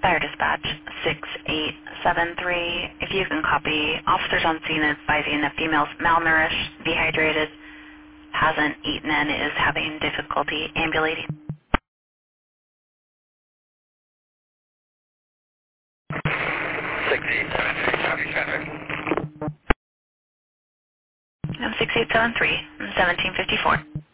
Fire dispatch 6873. If you can copy, officers on scene advising that female's malnourished, dehydrated, hasn't eaten and is having difficulty ambulating. 6873, copy traffic. 6873, 1754.